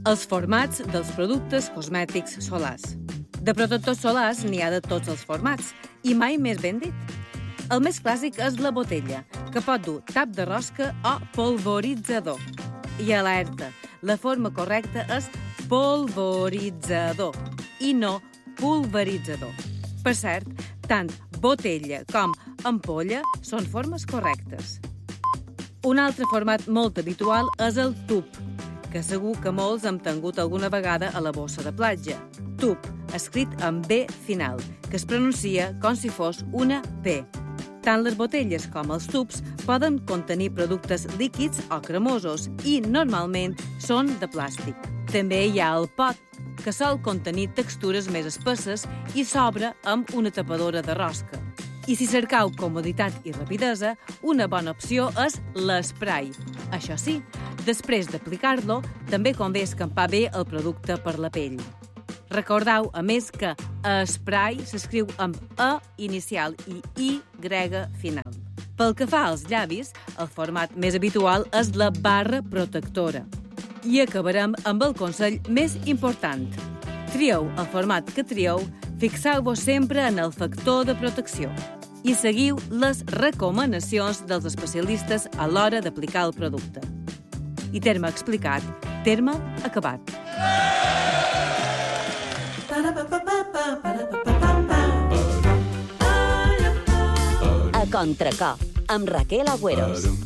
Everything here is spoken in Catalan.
Els formats dels productes cosmètics solars. De protectors solars n'hi ha de tots els formats, i mai més ben dit. El més clàssic és la botella, que pot dur tap de rosca o polvoritzador. I alerta, la forma correcta és polvoritzador i no pulveritzador. Per cert, tant botella com ampolla són formes correctes. Un altre format molt habitual és el tub, que segur que molts hem tingut alguna vegada a la bossa de platja. Tub, escrit amb B final, que es pronuncia com si fos una P. Tant les botelles com els tubs poden contenir productes líquids o cremosos i, normalment, són de plàstic. També hi ha el pot, que sol contenir textures més espesses i s'obre amb una tapadora de rosca. I si cercau comoditat i rapidesa, una bona opció és l'esprai. Això sí, després d'aplicar-lo, també convé escampar bé el producte per la pell. Recordeu, a més, que esprai s'escriu amb E inicial i Y final. Pel que fa als llavis, el format més habitual és la barra protectora. I acabarem amb el consell més important. Trieu el format que trieu, fixeu-vos sempre en el factor de protecció i seguiu les recomanacions dels especialistes a l'hora d'aplicar el producte. I terme explicat, terme acabat. A Contracor, amb Raquel Agüeros.